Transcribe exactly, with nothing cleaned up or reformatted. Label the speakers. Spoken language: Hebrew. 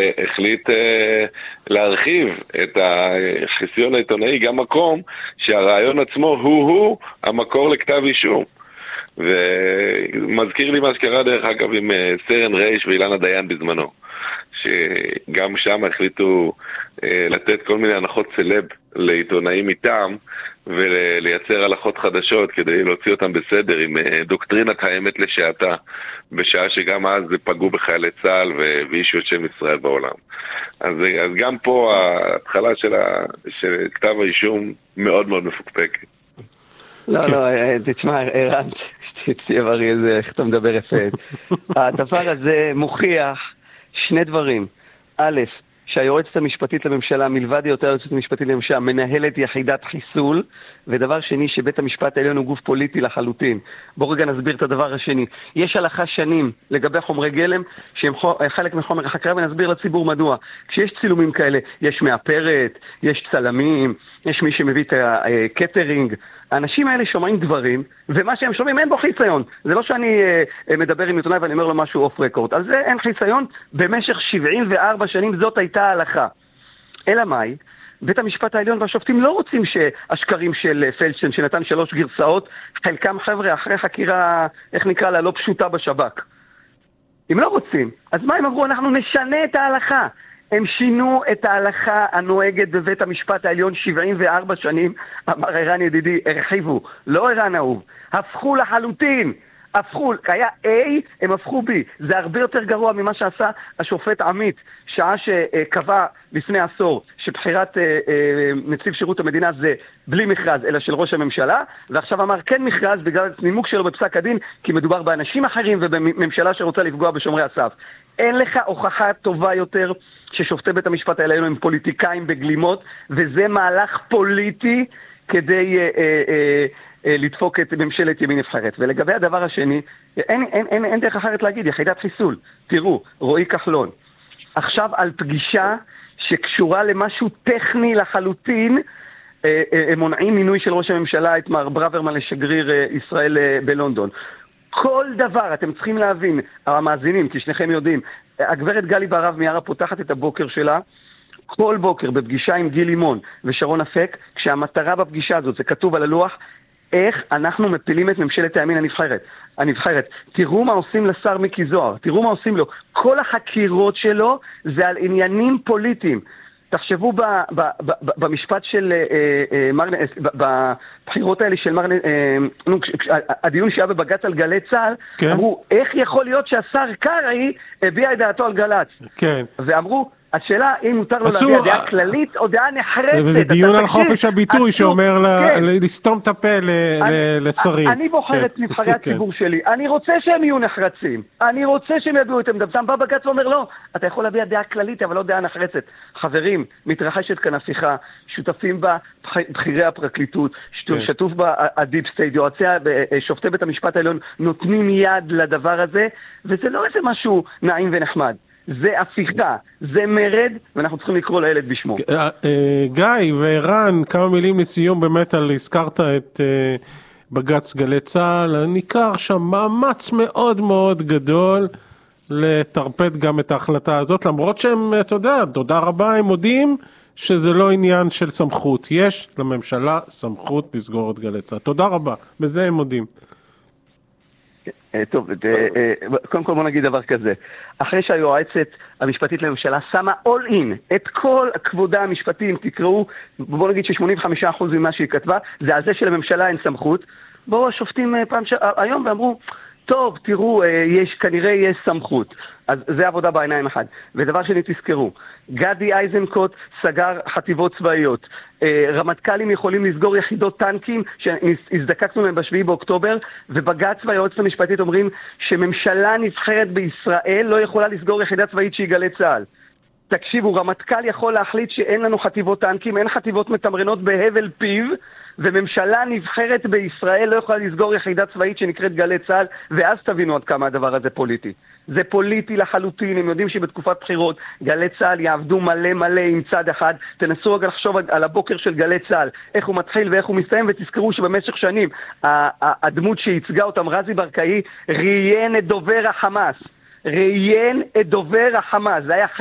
Speaker 1: החליט להרחיב את החיסיון העיתונאי גם מקום שהרעיון עצמו הוא-הוא המקור לכתב אישום. ומזכיר לי מה שקרה דרך אגב עם סרן רייש ואילנה דיין בזמנו, שגם שם החליטו לתת כל מיני הנחות סלב לעיתונאים מטעם ולייצר הלכות חדשות כדי להוציא אותם בסדר עם דוקטרינת האמת לשעתה, בשעה שגם אז פגעו בחיילי צה"ל והבישו את שם ישראל בעולם. אז, אז גם פה ההתחלה של, ה, של כתב האישום מאוד מאוד מפוקפקת.
Speaker 2: לא, לא, תשמע, ערן, שתיאברי איזה, איך אתה מדבר יפה. הדבר הזה מוכיח שני דברים. א', שהיועצת המשפטית לממשלה, מלבד היותה היועצת המשפטית לממשלה, מנהלת יחידת חיסול, ודבר שני, שבית המשפט העליון הוא גוף פוליטי לחלוטין. בואו רגע נסביר את הדבר השני. יש הלכה שנים לגבי חומרי גלם, שהם חלק מחומר החקירה, ונסביר לציבור מדוע. כשיש צילומים כאלה, יש מאפרת, יש צלמים, יש מי שמביא את הקטרינג, האנשים האלה שומעים דברים, ומה שהם שומעים אין בו חיסיון. זה לא שאני uh, מדבר עם עיתונאי ואני אומר לו משהו אוף רקורד. על זה אין חיסיון. במשך שבעים וארבע שנים זאת הייתה ההלכה. אלא מאי? בית המשפט העליון והשופטים לא רוצים שהשקרים של פלדשטיין, שנתן שלוש גרסאות, חלקם חבר'ה אחרי חקירה, איך נקרא לה, לא פשוטה בשב"כ. אם לא רוצים, אז מה הם אמרו? אנחנו נשנה את ההלכה. הם שינו את ההלכה הנוהגת בבית המשפט העליון שבעים וארבע שנים, אמר ערן ידידי, הרחיבו, לא ערן אהוב, הפכו לחלוטין, הפכו, היה A, הם הפכו B, זה הרבה יותר גרוע ממה שעשה השופט עמית, שעה שקבע לפני עשור שבחירת אה, אה, נציב שירות המדינה זה בלי מכרז, אלא של ראש הממשלה, ועכשיו אמר כן מכרז בגלל נימוק שלו בפסק הדין, כי מדובר באנשים אחרים ובממשלה שרוצה לפגוע בשומרי הסף. אין לך הוכחה טובה יותר ששופטי בית המשפט העליון הם פוליטיקאים בגלימות, וזה מהלך פוליטי כדי אה, אה, אה, אה, לדפוק את ממשלת ימין נבחרת. ולגבי הדבר השני, אין, אין, אין, אין דרך אחרת להגיד, יחידת חיסול. תראו, רועי כחלון, עכשיו על פגישה שקשורה למשהו טכני לחלוטין, אה, אה, מונעים מינוי של ראש הממשלה את מר ברוורמן לשגריר אה, ישראל אה, בלונדון. כל דבר, אתם צריכים להבין, המאזינים, כי שניכם יודעים, הגברת גלי בהרב מיארה פותחת את הבוקר שלה, כל בוקר בפגישה עם גיל לימון ושרון אפק, כשהמטרה בפגישה הזאת, זה כתוב על הלוח, איך אנחנו מפילים את ממשלת הימין הנבחרת. הנבחרת. תראו מה עושים לשר מיקי זוהר, תראו מה עושים לו. כל החקירות שלו זה על עניינים פוליטיים. תחשבו ב, ב, ב, ב, במשפט של אה, אה, מר, בבחירות האלה של מר, אה, נו, הדיון שהיה בבג"ץ על גלי צה"ל, כן. אמרו, איך יכול להיות שהשר קרעי הביע את דעתו על גל"צ? כן. ואמרו, השאלה אם מותר לו להביע דעה כללית או דעה נחרצת.
Speaker 3: וזה דיון על חופש הביטוי שאומר לסתום את הפה לשרים.
Speaker 2: אני בוחר את נבחרי הציבור שלי. אני רוצה שהם יהיו נחרצים. אני רוצה שהם יביאו את עמדתם. בא בג"ץ ואומר לא, אתה יכול להביע דעה כללית אבל לא דעה נחרצת. חברים, מתרחשת כאן הפיכה, שותפים בה בכירי הפרקליטות, שתוף בה הדיפ סטייט, יועצי שופטי בית המשפט העליון נותנים יד לדבר הזה, וזה לא איזה משהו נעים ונחמד. זה הפיכה, זה מרד, ואנחנו צריכים לקרוא לילד בשמו.
Speaker 3: גיא וערן, כמה מילים לסיום באמת על הזכרת את בג"ץ גלי צה"ל, ניכר שם מאמץ מאוד מאוד גדול לטרפד גם את ההחלטה הזאת, למרות שהם, אתה יודע, תודה רבה, הם מודיעים שזה לא עניין של סמכות, יש לממשלה סמכות לסגור את גלי צה"ל. תודה רבה, בזה הם מודיעים.
Speaker 2: טוב, קודם כל בוא נגיד דבר כזה, אחרי שהיועצת המשפטית לממשלה שמה all in את כל כבודה המשפטים, תקראו, בוא נגיד ש-שמונים וחמישה אחוז ממה שהיא כתבה, זה על זה שלממשלה אין סמכות, בואו השופטים פעם ש... היום ואמרו, טוב, תראו, יש, כנראה יש סמכות. אז זה עבודה בעיניים אחד. ודבר שני תזכרו, גדי איזנקוט סגר חטיבות צבאיות. רמטכ"לים יכולים לסגור יחידות טנקים שהזדקקנו להם בשביעי באוקטובר, ובג"ץ והיועצת המשפטית אומרים שממשלה נבחרת בישראל לא יכולה לסגור יחידה צבאית שהיא גלי צה"ל. תקשיבו, רמטכ"ל יכול להחליט שאין לנו חטיבות טנקים, אין חטיבות מתמרנות בהבל פיו, וממשלה נבחרת בישראל לא יכולה לסגור יחידה צבאית שנקראת גלי צה"ל, ואז תבינו עד כמה הדבר הזה פוליטי. זה פוליטי לחלוטין, הם יודעים שבתקופת בחירות גלי צה"ל יעבדו מלא מלא עם צד אחד, תנסו רגע לחשוב על הבוקר של גלי צה"ל, איך הוא מתחיל ואיך הוא מסיים, ותזכרו שבמשך שנים הדמות שהצגה אותם, רזי ברקאי, ראיין את דובר החמאס, ראיין את דובר החמאס, זה היה